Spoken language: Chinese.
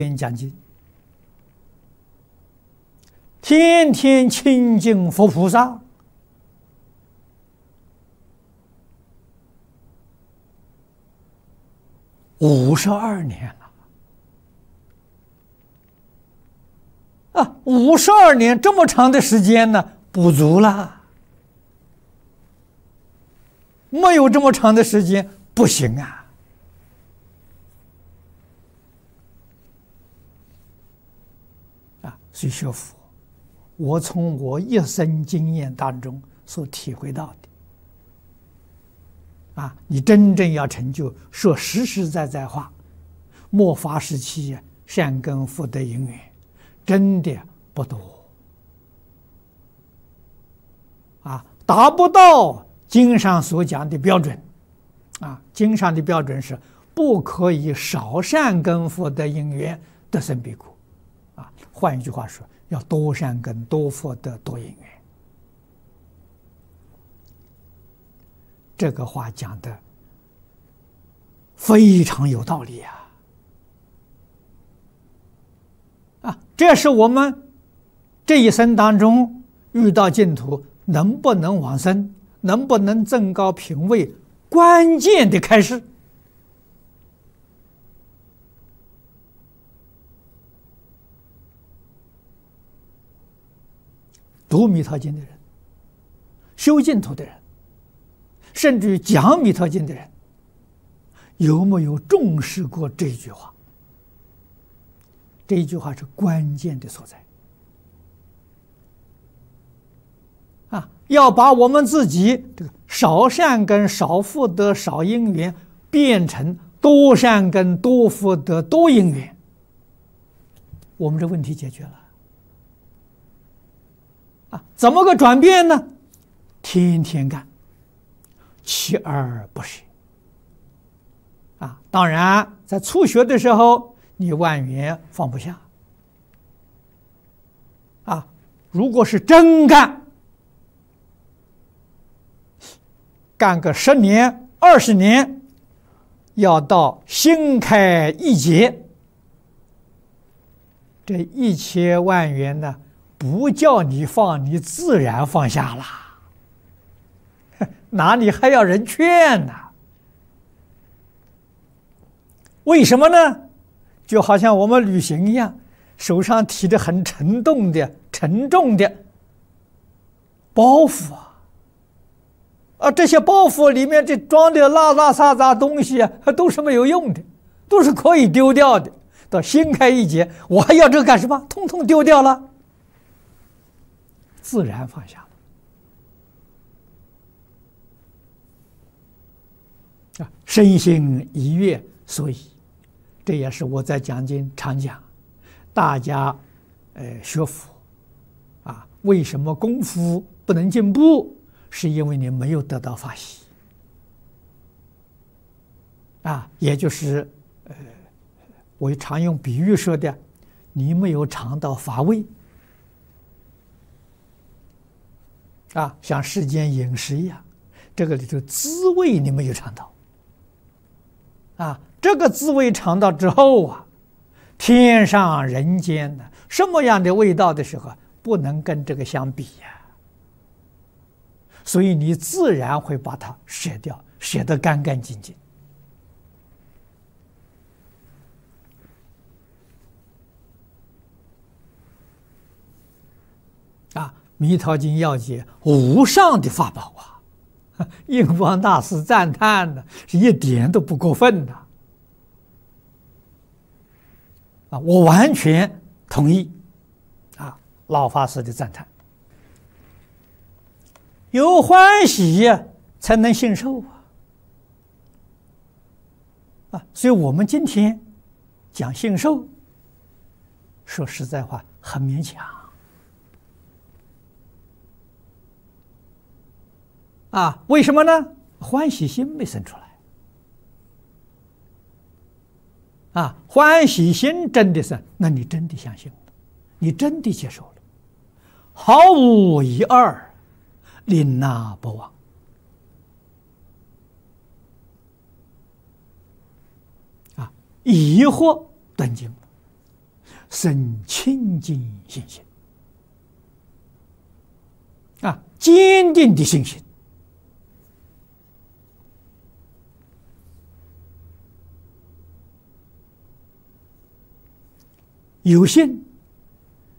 边讲经，天天亲近佛菩萨，52年了啊！52年这么长的时间呢，不足了，没有这么长的时间不行啊！所以学佛，我从我一生经验当中所体会到的，你真正要成就，说实实在在话，末法时期善根福德因缘，真的不多，达不到经上所讲的标准，经上的标准是不可以少善根福德因缘得生彼国。换一句话说，要多善根、多福德、多因缘。这个话讲的非常有道理这是我们这一生当中遇到净土，能不能往生，能不能增高品位，关键的开始。读弥陀经的人，修净土的人，甚至于讲弥陀经的人，有没有重视过这一句话？这一句话是关键的所在要把我们自己这个少善根、少福德、少因缘变成多善根、多福德、多因缘，我们这问题解决了。怎么个转变呢？天天干，锲而不舍当然在初学的时候，你万元放不下如果是真干，干个10年、20年，要到心开意解，这1000万元呢，不叫你放，你自然放下了，哪里还要人劝呢？为什么呢？就好像我们旅行一样，手上提着很沉重的包袱这些包袱里面这装的拉拉杂杂东西都是没有用的，都是可以丢掉的。到心开意解，我还要这个干什么？统统丢掉了，自然放下了身心一悦。所以这也是我在讲经常讲，大家学佛为什么功夫不能进步，是因为你没有得到法喜也就是我常用比喻说的，你没有尝到法味像世间饮食一样，这个里头滋味你没有尝到这个滋味尝到之后天上人间的什么样的味道的时候，不能跟这个相比所以你自然会把它舍掉，舍得干干净净弥陀经要解无上的法宝印光大师赞叹的是一点都不过分的我完全同意老法师的赞叹。有欢喜才能信受所以我们今天讲信受，说实在话很勉强为什么呢？欢喜心没生出来欢喜心真的是，那你真的相信了，你真的接受了，毫无一二，领纳不忘疑惑断尽了生清净信心啊，坚定的信心。有信